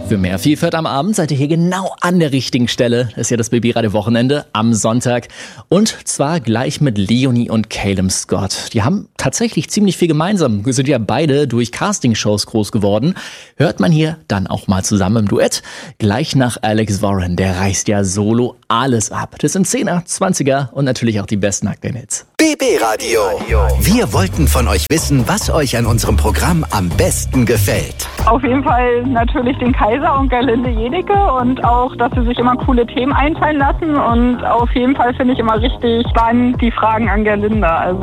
Für mehr Vielfalt am Abend seid ihr hier genau an der richtigen Stelle. Das ist ja das BB-Radio-Wochenende am Sonntag. Und zwar gleich mit Leonie und Caleb Scott. Die haben tatsächlich ziemlich viel gemeinsam. Wir sind ja beide durch Castingshows groß geworden. Hört man hier dann auch mal zusammen im Duett. Gleich nach Alex Warren. Der reißt ja solo alles ab. Das sind 10er, 20er und natürlich auch die besten aktuellen Hits. BB-Radio. Wir wollten von euch wissen, was euch an unserem Programm am besten gefällt. Auf jeden Fall natürlich den Kaiser und Gerlinde Jedicke und auch, dass sie sich immer coole Themen einfallen lassen. Und auf jeden Fall finde ich immer richtig spannend die Fragen an Gerlinde. Also